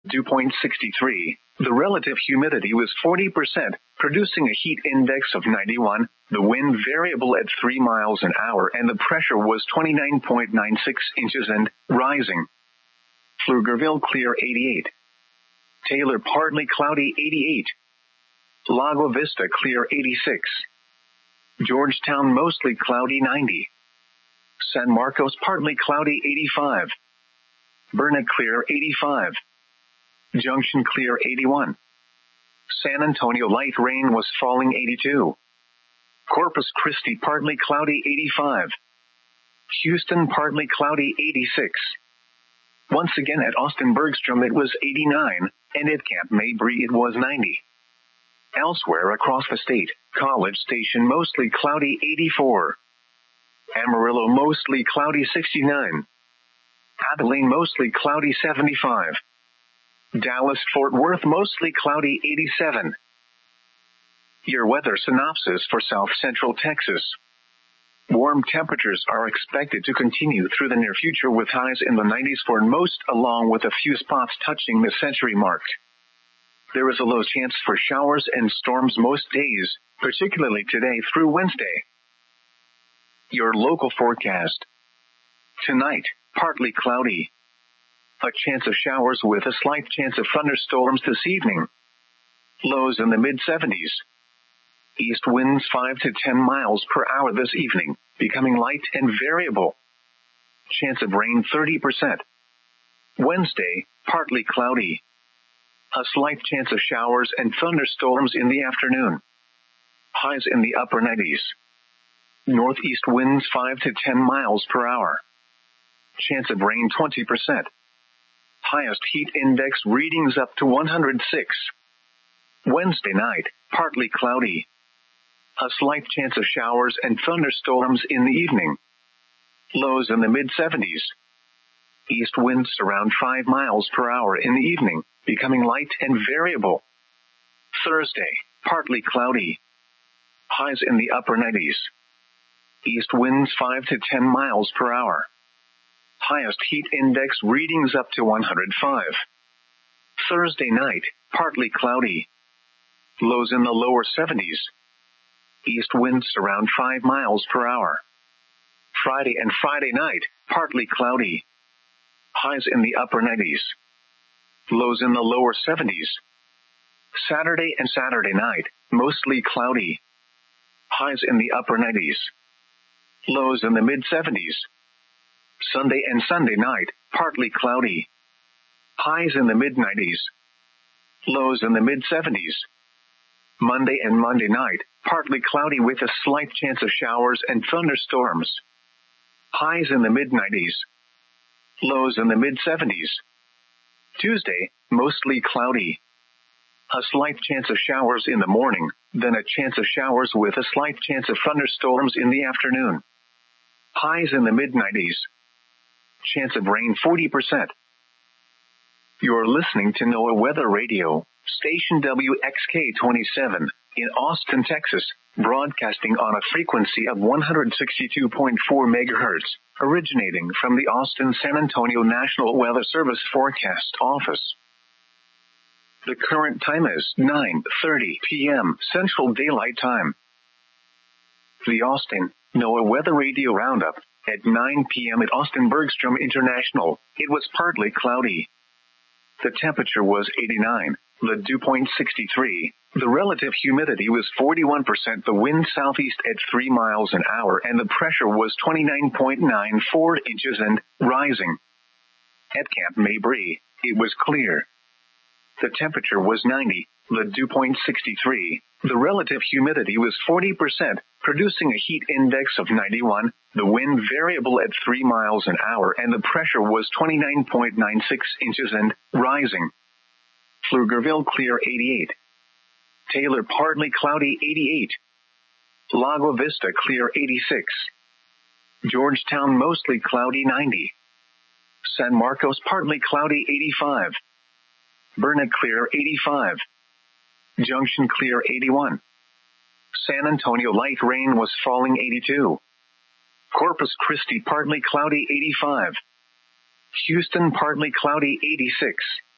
dew point 63. The relative humidity was 40%, producing a heat index of 91. The wind variable at 3 miles an hour and the pressure was 29.96 inches and rising. Pflugerville clear 88. Taylor partly cloudy 88. Lago Vista clear 86. Georgetown mostly cloudy 90. San Marcos partly cloudy 85. Burnet clear 85. Junction clear 81. San Antonio light rain was falling 82. Corpus Christi partly cloudy 85. Houston partly cloudy 86. Once again at Austin Bergstrom it was 89, and at Camp Mabry it was 90. Elsewhere across the state, College Station mostly cloudy 84. Amarillo mostly cloudy 69. Abilene mostly cloudy 75. Dallas-Fort Worth mostly cloudy 87. Your weather synopsis for South Central Texas. Warm temperatures are expected to continue through the near future with highs in the 90s for most, along with a few spots touching the century mark. There is a low chance for showers and storms most days, particularly today through Wednesday. Your local forecast. Tonight, partly cloudy. A chance of showers with a slight chance of thunderstorms this evening. Lows in the mid-70s. East winds 5 to 10 miles per hour this evening, becoming light and variable. Chance of rain 30%. Wednesday, partly cloudy. A slight chance of showers and thunderstorms in the afternoon. Highs in the upper 90s. Northeast winds 5 to 10 miles per hour. Chance of rain 20%. Highest heat index readings up to 106. Wednesday night, partly cloudy. A slight chance of showers and thunderstorms in the evening. Lows in the mid-70s. East winds around 5 miles per hour in the evening, becoming light and variable. Thursday, partly cloudy. Highs in the upper 90s. East winds 5 to 10 miles per hour. Highest heat index readings up to 105. Thursday night, partly cloudy. Lows in the lower 70s. East winds around 5 miles per hour. Friday and Friday night, partly cloudy. Highs in the upper 90s. Lows in the lower 70s. Saturday and Saturday night, mostly cloudy. Highs in the upper 90s. Lows in the mid-70s. Sunday and Sunday night, partly cloudy. Highs in the mid-90s. Lows in the mid-70s. Monday and Monday night, partly cloudy with a slight chance of showers and thunderstorms. Highs in the mid-90s. Lows in the mid-70s. Tuesday, mostly cloudy. A slight chance of showers in the morning, then a chance of showers with a slight chance of thunderstorms in the afternoon. Highs in the mid-90s. Chance of rain 40%. You're listening to NOAA Weather Radio, station WXK-27, in Austin, Texas, broadcasting on a frequency of 162.4 megahertz, originating from the Austin-San Antonio National Weather Service Forecast Office. The current time is 9:30 p.m. Central Daylight Time. The Austin NOAA Weather Radio Roundup. At 9 p.m. at Austin Bergstrom International, it was partly cloudy. The temperature was 89, the dew point 63. The relative humidity was 41%, the wind southeast at 3 miles an hour, and the pressure was 29.94 inches and rising. At Camp Mabry, it was clear. The temperature was 90, the dew point 63. The relative humidity was 40%, producing a heat index of 91. The wind variable at 3 miles an hour and the pressure was 29.96 inches and rising. Pflugerville clear 88. Taylor partly cloudy 88. Lago Vista clear 86. Georgetown mostly cloudy 90. San Marcos partly cloudy 85. Burnet clear 85. Junction clear 81. San Antonio light rain was falling 82. Corpus Christi partly cloudy 85. Houston partly cloudy 86.